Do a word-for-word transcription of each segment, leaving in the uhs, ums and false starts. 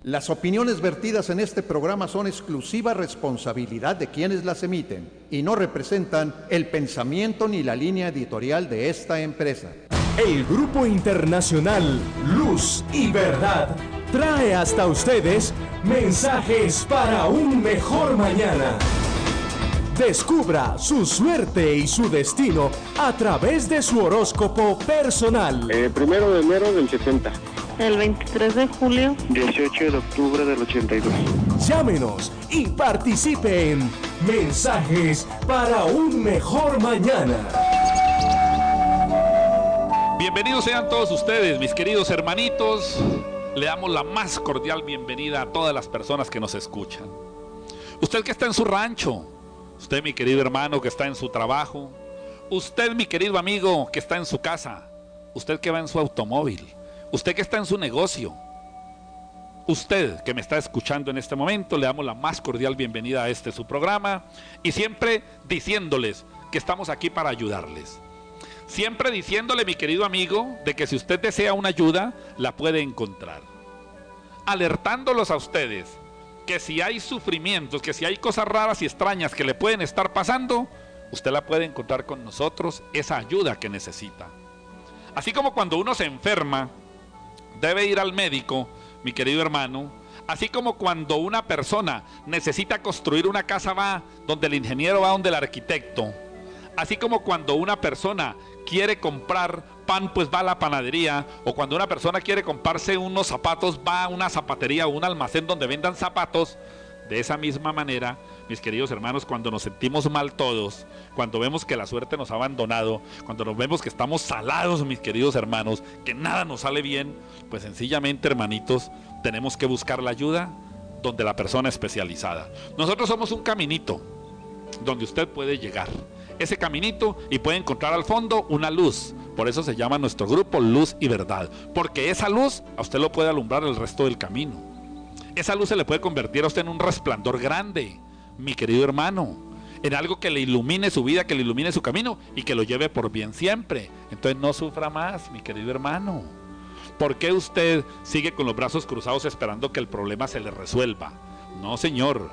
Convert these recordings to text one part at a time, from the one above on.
Las opiniones vertidas en este programa son exclusiva responsabilidad de quienes las emiten y no representan el pensamiento ni la línea editorial de esta empresa. El Grupo Internacional Luz y Verdad trae hasta ustedes mensajes para un mejor mañana. Descubra su suerte y su destino a través de su horóscopo personal. Eh, primero de enero del setenta. El veintitrés de julio. dieciocho de octubre del ochenta y dos. Llámenos y participe en Mensajes para un mejor mañana. Bienvenidos sean todos ustedes, mis queridos hermanitos. Le damos la más cordial bienvenida a todas las personas que nos escuchan. Usted que está en su rancho, usted mi querido hermano que está en su trabajo, usted mi querido amigo que está en su casa, usted que va en su automóvil, usted que está en su negocio, usted que me está escuchando en este momento, le damos la más cordial bienvenida a este su programa y siempre diciéndoles que estamos aquí para ayudarles. Siempre diciéndole, mi querido amigo, de que si usted desea una ayuda, la puede encontrar. Alertándolos a ustedes que si hay sufrimientos, que si hay cosas raras y extrañas que le pueden estar pasando, usted la puede encontrar con nosotros, esa ayuda que necesita. Así como cuando uno se enferma, debe ir al médico, mi querido hermano. Así como cuando una persona necesita construir una casa, va donde el ingeniero, va donde el arquitecto. Así como cuando una persona quiere comprar pan, pues va a la panadería. O cuando una persona quiere comprarse unos zapatos, va a una zapatería o un almacén donde vendan zapatos. De esa misma manera, mis queridos hermanos, cuando nos sentimos mal todos, cuando vemos que la suerte nos ha abandonado, cuando nos vemos que estamos salados, mis queridos hermanos, que nada nos sale bien, pues sencillamente, hermanitos, tenemos que buscar la ayuda donde la persona especializada. Nosotros somos un caminito donde usted puede llegar. Ese caminito y puede encontrar al fondo una luz. Por eso se llama nuestro grupo Luz y Verdad, porque esa luz a usted lo puede alumbrar el resto del camino. Esa luz se le puede convertir a usted en un resplandor grande, mi querido hermano, en algo que le ilumine su vida, que le ilumine su camino y que lo lleve por bien siempre. Entonces no sufra más, mi querido hermano. ¿Por qué usted sigue con los brazos cruzados esperando que el problema se le resuelva? No, señor.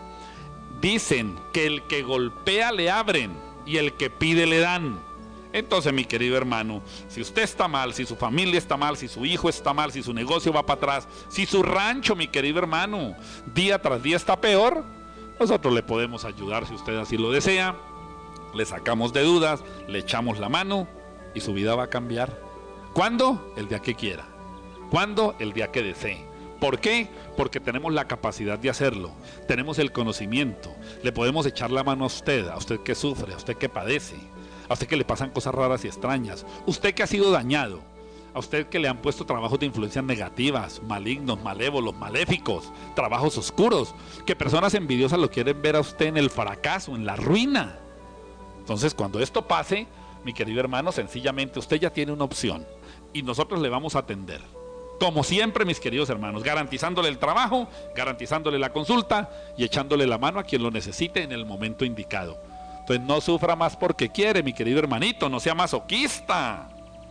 Dicen que el que golpea le abren y el que pide le dan. Entonces, mi querido hermano, si usted está mal, si su familia está mal, si su hijo está mal, si su negocio va para atrás, si su rancho, mi querido hermano, día tras día está peor, nosotros le podemos ayudar si usted así lo desea. Le sacamos de dudas, le echamos la mano y su vida va a cambiar. ¿Cuándo? El día que quiera. ¿Cuándo? El día que desee. ¿Por qué? Porque tenemos la capacidad de hacerlo, tenemos el conocimiento, le podemos echar la mano a usted, a usted que sufre, a usted que padece, a usted que le pasan cosas raras y extrañas, usted que ha sido dañado, a usted que le han puesto trabajos de influencias negativas, malignos, malévolos, maléficos, trabajos oscuros, que personas envidiosas lo quieren ver a usted en el fracaso, en la ruina. Entonces, cuando esto pase, mi querido hermano, sencillamente usted ya tiene una opción y nosotros le vamos a atender. Como siempre, mis queridos hermanos, garantizándole el trabajo, garantizándole la consulta y echándole la mano a quien lo necesite en el momento indicado. Entonces no sufra más porque quiere, mi querido hermanito, no sea masoquista.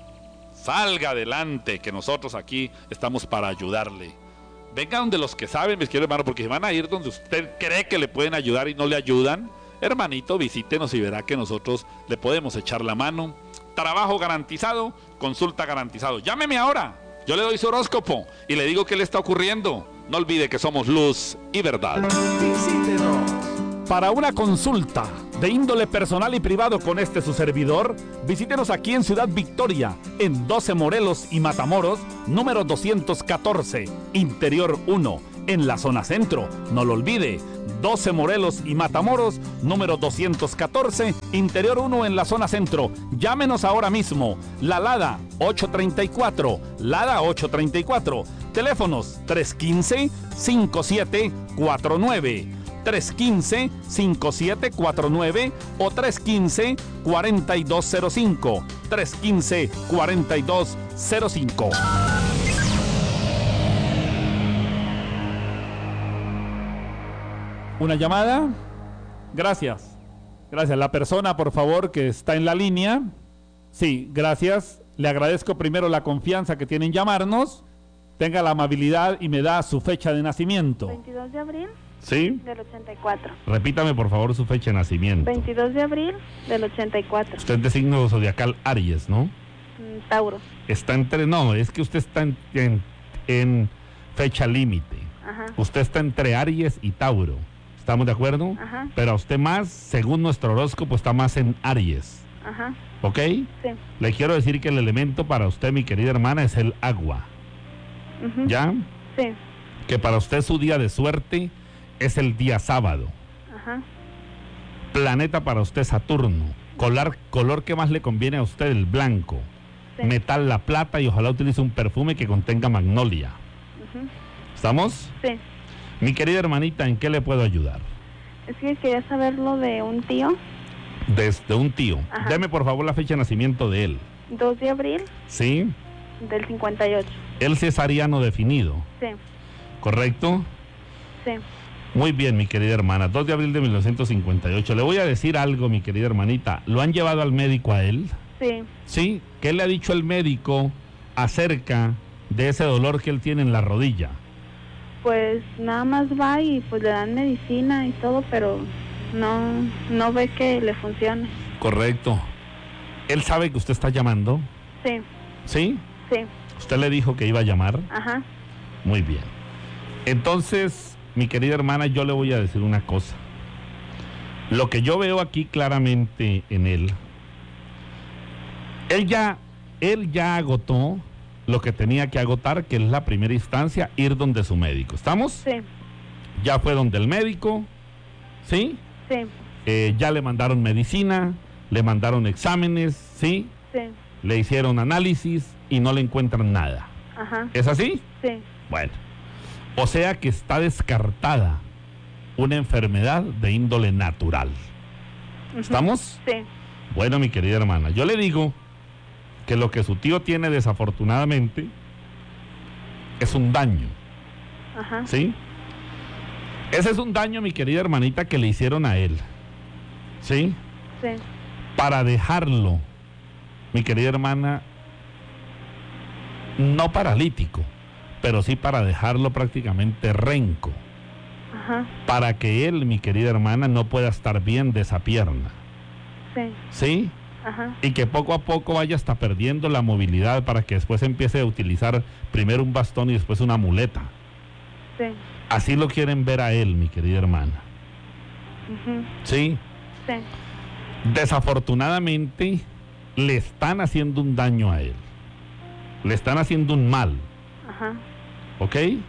Salga adelante, que nosotros aquí estamos para ayudarle. Venga donde los que saben, mis queridos hermanos, porque si van a ir donde usted cree que le pueden ayudar y no le ayudan, hermanito, visítenos y verá que nosotros le podemos echar la mano. Trabajo garantizado, consulta garantizado. Llámeme ahora. Yo le doy su horóscopo y le digo qué le está ocurriendo. No olvide que somos Luz y Verdad. Visítenos. Para una consulta de índole personal y privado con este su servidor, visítenos aquí en Ciudad Victoria, en doce Morelos y Matamoros, número doscientos catorce, Interior uno, en la zona centro. No lo olvide, doce Morelos y Matamoros, número doscientos catorce, Interior uno en la zona centro. Llámenos ahora mismo. La Lada ocho treinta y cuatro, Lada ocho treinta y cuatro. Teléfonos tres uno cinco, cinco siete cuatro nueve, tres uno cinco, cinco siete cuatro nueve o tres uno cinco, cuatro dos cero cinco, tres uno cinco, cuatro dos cero cinco. Una llamada. Gracias. Gracias. La persona, por favor, que está en la línea. Sí, gracias. Le agradezco primero la confianza que tienen en llamarnos. Tenga la amabilidad y me da su fecha de nacimiento. veintidós de abril ¿Sí? del ochenta y cuatro. Repítame por favor su fecha de nacimiento. veintidós de abril del ochenta y cuatro. Usted es de signo zodiacal Aries, ¿no? Mm, Tauro. Está entre... No, es que usted está en, en, en fecha límite. Ajá. Usted está entre Aries y Tauro. ¿Estamos de acuerdo? Ajá. Pero a usted más, según nuestro horóscopo, está más en Aries. Ajá. ¿Ok? Sí. Le quiero decir que el elemento para usted, mi querida hermana, es el agua. Ujú. ¿Ya? Sí. Que para usted su día de suerte es el día sábado. Ajá. Planeta para usted Saturno. Color, color que más le conviene a usted, el blanco. Sí. Metal, la plata, y ojalá utilice un perfume que contenga magnolia. Ujú. ¿Estamos? Sí. Mi querida hermanita, ¿en qué le puedo ayudar? Es que quería saber lo de un tío. Desde un tío. Ajá. Deme por favor la fecha de nacimiento de él. dos de abril ¿Sí? del cincuenta y ocho. Él sí es ariano definido. Sí. ¿Correcto? Sí. Muy bien, mi querida hermana. dos de abril de mil novecientos cincuenta y ocho. Le voy a decir algo, mi querida hermanita. ¿Lo han llevado al médico a él? Sí. ¿Sí? ¿Qué le ha dicho el médico acerca de ese dolor que él tiene en la rodilla? Pues nada más va y pues le dan medicina y todo, pero no, no ve que le funcione. Correcto. ¿Él sabe que usted está llamando? Sí. ¿Sí? Sí. ¿Usted le dijo que iba a llamar? Ajá. Muy bien. Entonces, mi querida hermana, yo le voy a decir una cosa. Lo que yo veo aquí claramente en él, él ya, él ya agotó lo que tenía que agotar, que es la primera instancia, ir donde su médico. ¿Estamos? Sí. Ya fue donde el médico, ¿sí? Sí. Eh, ya le mandaron medicina, le mandaron exámenes, ¿sí? Sí. Le hicieron análisis y no le encuentran nada. Ajá. ¿Es así? Sí. Bueno, o sea que está descartada una enfermedad de índole natural. Ujú. ¿Estamos? Sí. Bueno, mi querida hermana, yo le digo que lo que su tío tiene desafortunadamente es un daño, Ajá. ¿sí? Ese es un daño, mi querida hermanita, que le hicieron a él, ¿sí? Sí. Para dejarlo, mi querida hermana, no paralítico, pero sí para dejarlo prácticamente renco, Ajá. para que él, mi querida hermana, no pueda estar bien de esa pierna, Sí. ¿sí? Ajá. Y que poco a poco vaya hasta perdiendo la movilidad para que después empiece a utilizar primero un bastón y después una muleta. Sí. Así lo quieren ver a él, mi querida hermana, Ujú. ¿sí? Sí. Desafortunadamente le están haciendo un daño a él, le están haciendo un mal, Ajá. ¿ok? Sí.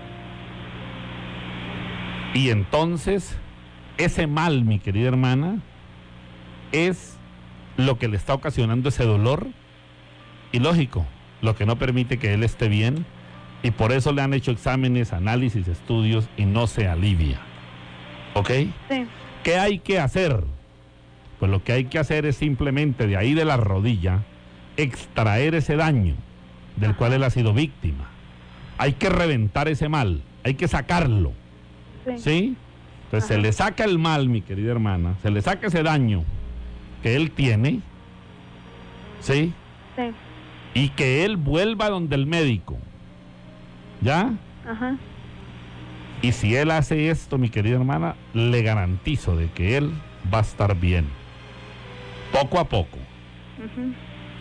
Y entonces ese mal, mi querida hermana, es lo que le está ocasionando ese dolor y, lógico, lo que no permite que él esté bien, y por eso le han hecho exámenes, análisis, estudios y no se alivia. ¿Ok? Sí. ¿Qué hay que hacer? Pues lo que hay que hacer es simplemente de ahí de la rodilla extraer ese daño del cual él ha sido víctima. Hay que reventar ese mal, hay que sacarlo. Sí. ¿Sí? Entonces Ajá. se le saca el mal, mi querida hermana, se le saca ese daño que él tiene, ¿sí? Sí. Y que él vuelva donde el médico, ¿ya? Ajá. Y si él hace esto, mi querida hermana, le garantizo de que él va a estar bien, poco a poco, Ujú.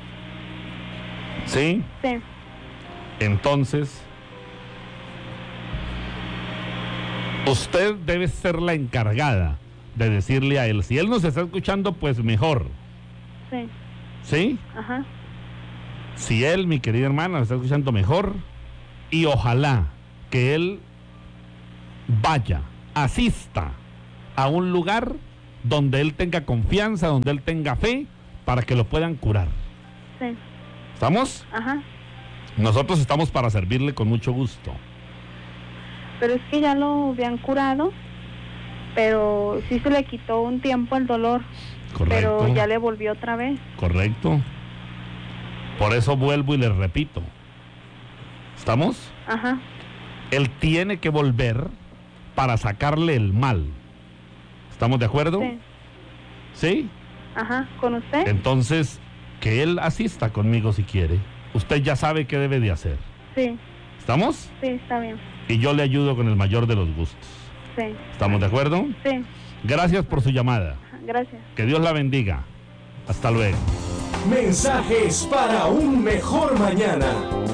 ¿sí? Sí. Entonces, usted debe ser la encargada de decirle a él, si él nos está escuchando, pues mejor, Sí. ¿sí? Ajá. Si él, mi querida hermana, nos está escuchando, mejor, y ojalá que él vaya, asista a un lugar donde él tenga confianza, donde él tenga fe, para que lo puedan curar. Sí. ¿Estamos? Ajá. Nosotros estamos para servirle con mucho gusto. Pero es que ya lo habían curado, pero sí se le quitó un tiempo el dolor. Correcto. Pero ya le volvió otra vez. Correcto. Por eso vuelvo y les repito. ¿Estamos? Ajá. Él tiene que volver para sacarle el mal. ¿Estamos de acuerdo? Sí. ¿Sí? Ajá. ¿Con usted? Entonces, que él asista conmigo si quiere. Usted ya sabe qué debe de hacer. Sí. ¿Estamos? Sí, está bien. Y yo le ayudo con el mayor de los gustos. Sí. ¿Estamos de acuerdo? Sí. Gracias por su llamada. Gracias. Que Dios la bendiga. Hasta luego. Mensajes para un mejor mañana.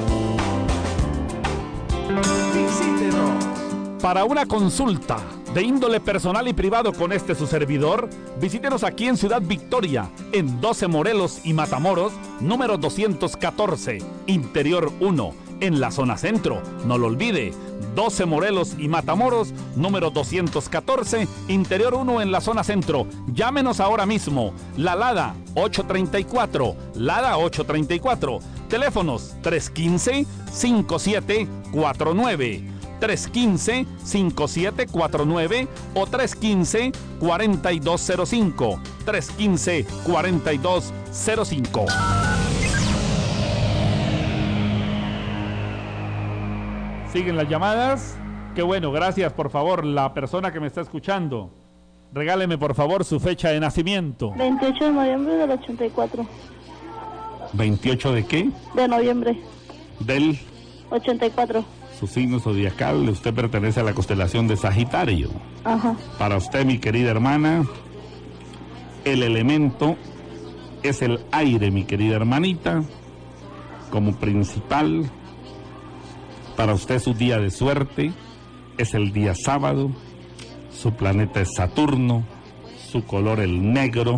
Visítenos. Para una consulta de índole personal y privado con este su servidor, visítenos aquí en Ciudad Victoria, en doce Morelos y Matamoros, número doscientos catorce, Interior uno, en la zona centro. No lo olvide, doce Morelos y Matamoros, número doscientos catorce, Interior uno, en la zona centro. Llámenos ahora mismo. La Lada ocho treinta y cuatro, Lada ocho treinta y cuatro. Teléfonos tres uno cinco, cinco siete cuatro nueve. tres uno cinco, cinco siete cuatro nueve o tres uno cinco, cuatro dos cero cinco. tres uno cinco, cuatro dos cero cinco. Siguen las llamadas. Qué bueno, gracias. Por favor, la persona que me está escuchando, regáleme por favor su fecha de nacimiento. veintiocho de noviembre del ochenta y cuatro. ¿veintiocho de qué? De noviembre. Del... ochenta y cuatro. Su signo zodiacal, usted pertenece a la constelación de Sagitario. Ajá. Para usted, mi querida hermana, el elemento es el aire, mi querida hermanita, como principal. Para usted su día de suerte es el día sábado, su planeta es Saturno, su color el negro,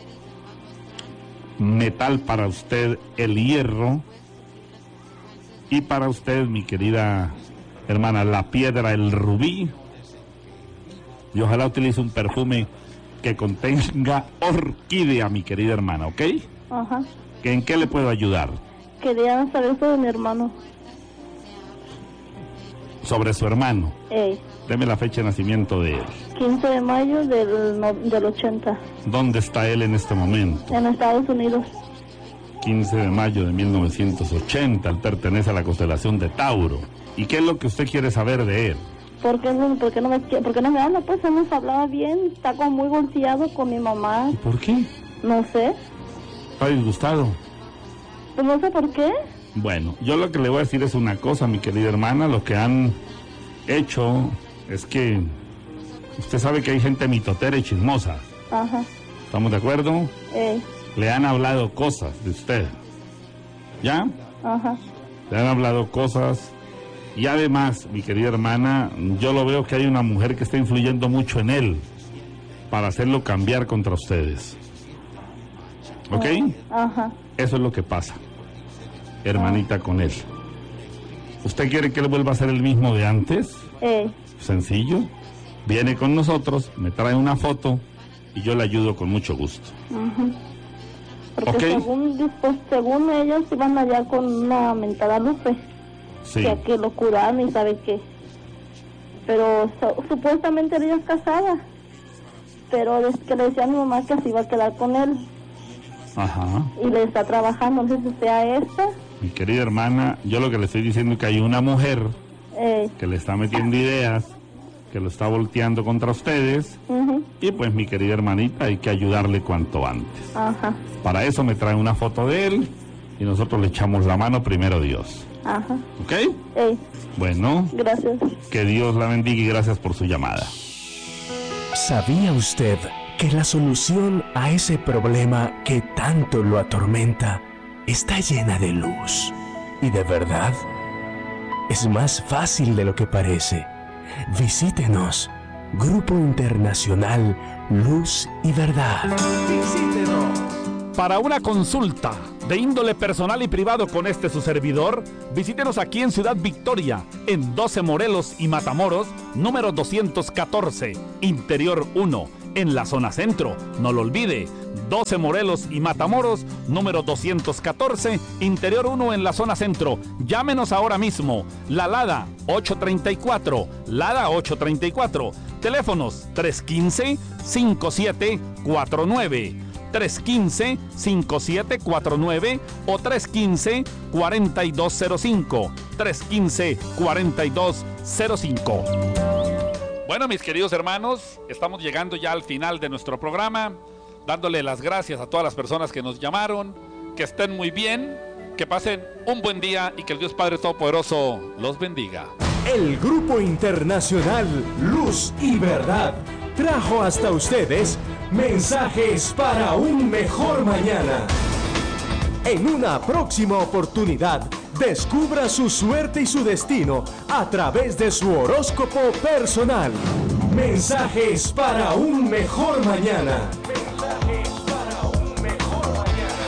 metal para usted el hierro, y para usted, mi querida hermana, la piedra el rubí, y ojalá utilice un perfume que contenga orquídea, mi querida hermana, ¿ok? Ajá. ¿En qué le puedo ayudar? Quería saber sobre mi hermano. Sobre su hermano. Ey. Deme la fecha de nacimiento de él. quince de mayo del, no, del ochenta. ¿Dónde está él en este momento? En Estados Unidos. quince de mayo de mil novecientos ochenta, él pertenece a la constelación de Tauro. ¿Y qué es lo que usted quiere saber de él? ¿Por qué, no- por qué no me qui- por qué no me habla? Pues hemos hablado bien. Está como muy golpeado con mi mamá. ¿Y por qué? No sé. ¿Está disgustado? Pues no sé por qué. Bueno, yo lo que le voy a decir es una cosa, mi querida hermana. Lo que han hecho es que usted sabe que hay gente mitotera y chismosa. Ajá. ¿Estamos de acuerdo? Ey. Le han hablado cosas de usted. ¿Ya? Ajá. Le han hablado cosas. Y además, mi querida hermana, yo lo veo que hay una mujer que está influyendo mucho en él para hacerlo cambiar contra ustedes. ¿Ok? Ajá. Eso es lo que pasa, hermanita, con él. ¿Usted quiere que él vuelva a ser el mismo de antes? Ey. Sencillo. Viene con nosotros, me trae una foto y yo le ayudo con mucho gusto. Ujú. Porque Ok. según, pues, según ellos iban allá con una mentada Lupe, Sí. que, que lo curaron y sabe qué. Pero su- supuestamente ella es casada, pero es que le decía a mi mamá que se iba a quedar con él Ajá. y le está trabajando, no sé si sea esta. Mi querida hermana, yo lo que le estoy diciendo es que hay una mujer Eh, que le está metiendo ideas, que lo está volteando contra ustedes, ujú, y pues mi querida hermanita, hay que ayudarle cuanto antes. ajá, Para eso me trae una foto de él y nosotros le echamos la mano, primero Dios. ajá. ¿Ok? Ey, Bueno, gracias. que Dios la bendiga y gracias por su llamada. ¿Sabía usted que la solución a ese problema que tanto lo atormenta está llena de luz y de verdad? Es más fácil de lo que parece. Visítenos. Grupo Internacional Luz y Verdad. Visítenos. Para una consulta de índole personal y privado con este su servidor, visítenos aquí en Ciudad Victoria, en doce Morelos y Matamoros, número doscientos catorce, Interior uno, en la zona centro. No lo olvide, doce Morelos y Matamoros, número doscientos catorce, Interior uno, en la zona centro. Llámenos ahora mismo. La Lada ocho treinta y cuatro, Lada ocho treinta y cuatro. Teléfonos tres uno cinco, cinco siete cuatro nueve. tres uno cinco, cinco siete cuatro nueve o tres uno cinco, cuatro dos cero cinco. tres uno cinco, cuatro dos cero cinco. Bueno, mis queridos hermanos, estamos llegando ya al final de nuestro programa, dándole las gracias a todas las personas que nos llamaron, que estén muy bien, Que pasen un buen día y que el Dios Padre Todopoderoso los bendiga. El Grupo Internacional Luz y Verdad trajo hasta ustedes mensajes para un mejor mañana. En una próxima oportunidad, descubra su suerte y su destino a través de su horóscopo personal. Mensajes para un mejor mañana. Mensajes para un mejor mañana.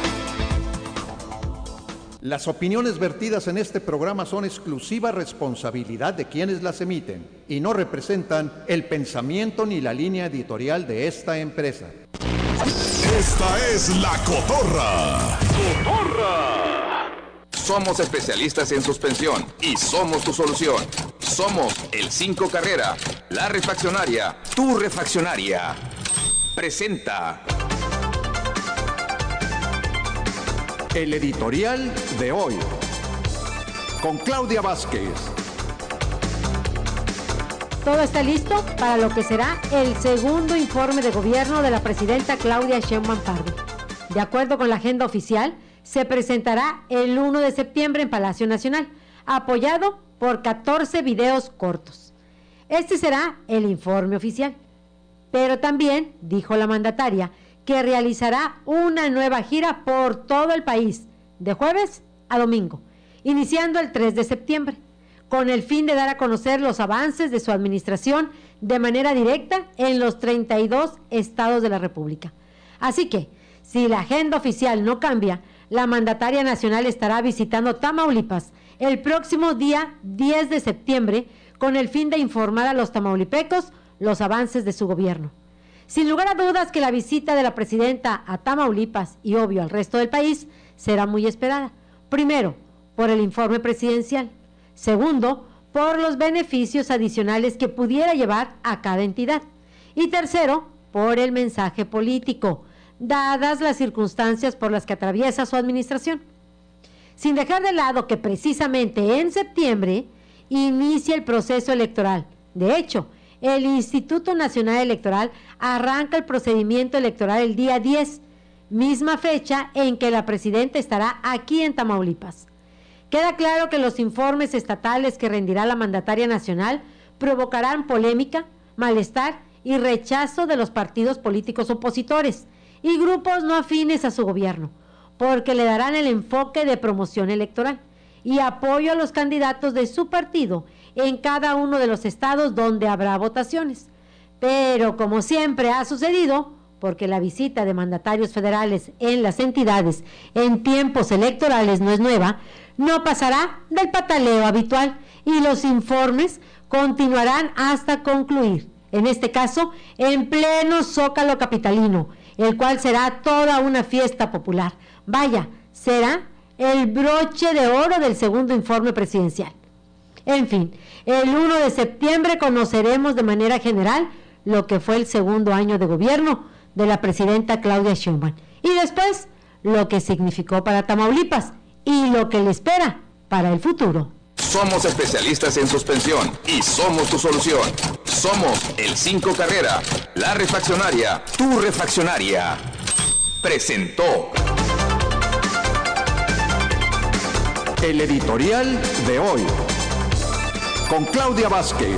Las opiniones vertidas en este programa son exclusiva responsabilidad de quienes las emiten y no representan el pensamiento ni la línea editorial de esta empresa. Esta es La Cotorra. ¡Cotorra! Somos especialistas en suspensión y somos tu solución. Somos el cinco Carrera, la refaccionaria, tu refaccionaria. Presenta El editorial de hoy, con Claudia Vázquez. Todo está listo para lo que será el segundo informe de gobierno de la presidenta Claudia Sheinbaum Pardo. De acuerdo con la agenda oficial, se presentará el primero de septiembre en Palacio Nacional, apoyado por catorce videos cortos. Este será el informe oficial. Pero también, dijo la mandataria, que realizará una nueva gira por todo el país, de jueves a domingo, iniciando el tres de septiembre. Con el fin de dar a conocer los avances de su administración de manera directa en los treinta y dos estados de la República. Así que, si la agenda oficial no cambia, la mandataria nacional estará visitando Tamaulipas el próximo día diez de septiembre con el fin de informar a los tamaulipecos los avances de su gobierno. Sin lugar a dudas que la visita de la presidenta a Tamaulipas y obvio al resto del país será muy esperada. Primero, por el informe presidencial. Segundo, por los beneficios adicionales que pudiera llevar a cada entidad. Y tercero, por el mensaje político, dadas las circunstancias por las que atraviesa su administración. Sin dejar de lado que precisamente en septiembre inicia el proceso electoral. De hecho, el Instituto Nacional Electoral arranca el procedimiento electoral el día diez, misma fecha en que la presidenta estará aquí en Tamaulipas. Queda claro que los informes estatales que rendirá la mandataria nacional provocarán polémica, malestar y rechazo de los partidos políticos opositores y grupos no afines a su gobierno, porque le darán el enfoque de promoción electoral y apoyo a los candidatos de su partido en cada uno de los estados donde habrá votaciones. Pero como siempre ha sucedido, porque la visita de mandatarios federales en las entidades en tiempos electorales no es nueva, no pasará del pataleo habitual y los informes continuarán hasta concluir, en este caso, en pleno Zócalo capitalino, el cual será toda una fiesta popular. Vaya, será el broche de oro del segundo informe presidencial. En fin, el primero de septiembre conoceremos de manera general lo que fue el segundo año de gobierno de la presidenta Claudia Sheinbaum y después lo que significó para Tamaulipas y lo que le espera para el futuro. Somos especialistas en suspensión y somos tu solución. Somos el cinco Carrera, la refaccionaria, tu refaccionaria. Presentó El editorial de hoy, con Claudia Vázquez.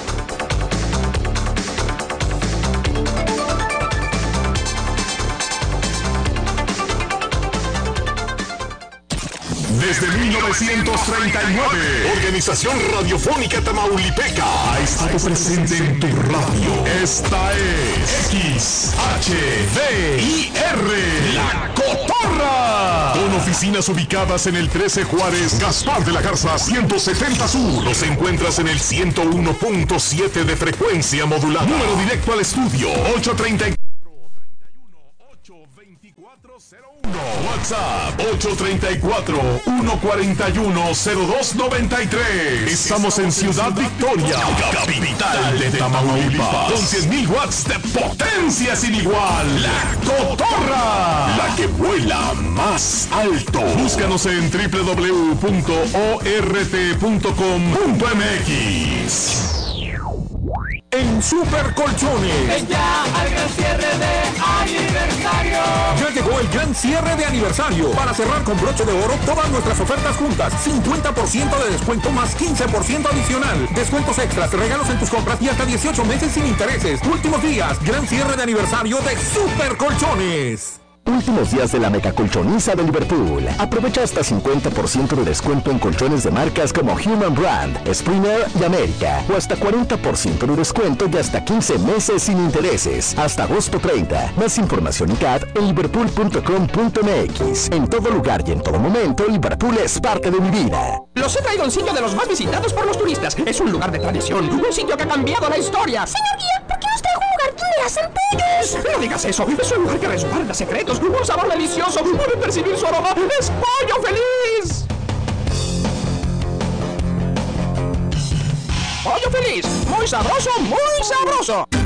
Desde mil novecientos treinta y nueve, Organización Radiofónica Tamaulipeca ha estado presente en tu radio. Esta es X H D I R, La Cotorra. Con oficinas ubicadas en el trece Juárez, Gaspar de la Garza, ciento setenta Sur. Los encuentras en el ciento uno punto siete de frecuencia modulada. Número directo al estudio, ocho treinta y cuatro, treinta y uno, ocho veinticuatro cero uno. WhatsApp, ocho treinta y cuatro, uno cuarenta y uno, cero dos noventa y tres. Estamos en Ciudad Victoria, capital de Tamaulipas, con cien mil watts de potencia sin igual. La Cotorra, la que vuela más alto. Búscanos en doble u doble u doble u punto o r t punto com punto m x. en Super Colchones. Ven ya al gran cierre de aniversario. Ya llegó el gran cierre de aniversario. Para cerrar con broche de oro todas nuestras ofertas juntas. cincuenta por ciento de descuento más quince por ciento adicional. Descuentos extras, regalos en tus compras y hasta dieciocho meses sin intereses. Últimos días, gran cierre de aniversario de Super Colchones. Últimos días de la mega colchoniza de Liverpool. Aprovecha hasta cincuenta por ciento de descuento en colchones de marcas como Human Brand, Springer y América. O hasta cuarenta por ciento de descuento y hasta quince meses sin intereses. Hasta agosto treinta. Más información y C A D en liverpool punto com punto m x. En todo lugar y en todo momento, Liverpool es parte de mi vida. Los he traído a un sitio de los más visitados por los turistas. Es un lugar de tradición, un sitio que ha cambiado la historia. Señor guía, ¿por qué nos trajo un lugar donde hacen pollos? No digas eso, es un lugar que resguarda secretos, un sabor delicioso, pueden percibir su aroma. ¡Es pollo feliz! ¡Pollo feliz! ¡Muy sabroso, muy sabroso!